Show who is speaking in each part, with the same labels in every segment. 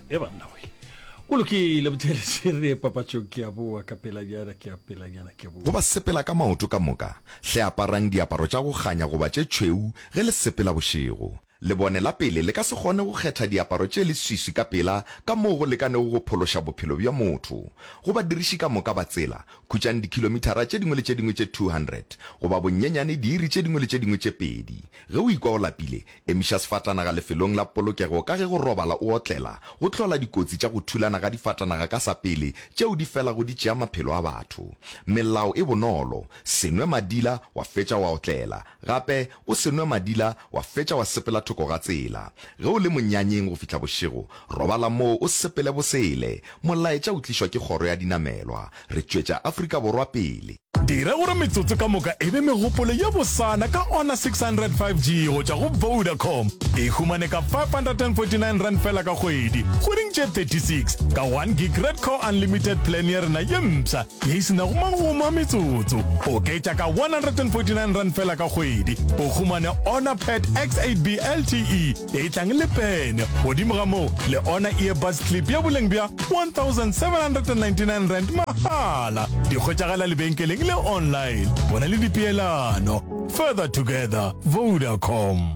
Speaker 1: banna we o lokile botheletse re papatso ke a bua ka pelanyana ke a pelanyana ke bua
Speaker 2: go ba sepela ka maoto ka moka hle aparang diaparo tša go ganya go ba tše tšhweu ge le sepela bošego le bone la pele le ka se kgone go kgetha diaparo tše le swiswi ka pela ka moo go lekanego go phološa bophelo bja motho go ba diriši ka moka ba tsela khutšang dikilomitara tše dingwe le tše dingwe tše 200 go ba bonyenyane diiri tše dingwe le tše dingwe tše pedi ge o ikwa o lapile emiša sefatanaga lefelong la polokego ka ge go robala o otlela go tlola dikotsi tša go thulana ga difatanaga ka sa pele tšeo di fela go di tšea maphelo a batho melao e bonolo senwe madila wa fetša wa otlela gape o senwe madila wa fetša wa sepela thoko ga tsela ge o le monyanyeng go fihla bošego robala moo o sepele bosele molaetša o tlišwa ke kgoro ya dinamelwa re tšwetša Afrika Borwa pele
Speaker 3: dira gore metsotso ka moka e be megopolo ya bosana ka ona 600 5G go tša go Vodacom e humane ka 549 rand fela ka kgwedi kgweding tše 36 ka 1 gig red core unlimited plan ya rena ye mpša ye e sena go mangoma metsotso o ketša ka 149 rand fela ka kgwedi o humane ona pad X8B LTE e tlang le pene godimo ga moo le ona earbuds clip ya boleng bja 1799 rand mahala di kgwetšagala lebenkeleng le online bona le dipeelano further together Vodacom.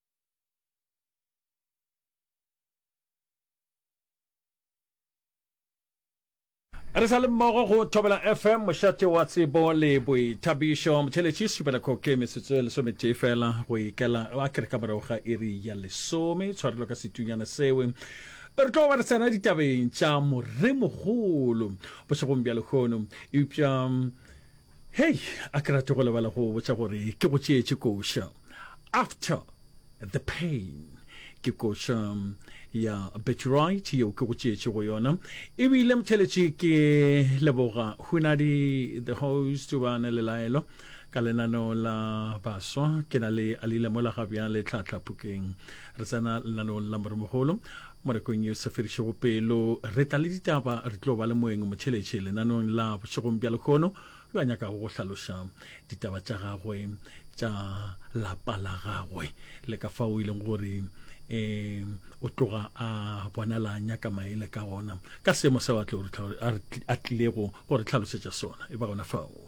Speaker 1: re sa le mmogo go thobela FM mošate wa tsebo le boithabišo motheletši supela koke metsotso ya lesometee fela go ikela wa kere ka morago ga iri ya lesome tshwarelo ka setunyana sewe re tlo ba re tsena ditabeng tša moremogolo bošegong bja lekgono eupša hey a ke rate go lebala go botša gore ke go tšeetše koša after the pain ke koša ya Betwright yeo ke go tšeetše go yona ebile motheletše ke leboga hunadi the host ba na le laelo ka lenaneo la baswa ke na le alile mola gabjana le tlhatlhapukeng re tsena lenaneong la moremogolo morekong yo sa feriše go pelo re tla le ditaba re tlo ba le moeng motheletše lenaneong la bošegong bja lekgono yo a nyaka go hlaloša ditaba tša gagwe tša lapa la gagwe le ka fa o ileng gore o tloga a bonala nyaka maele ka gona ka seemo seo a tlilego gore tlhalosetša sona e ba gona fao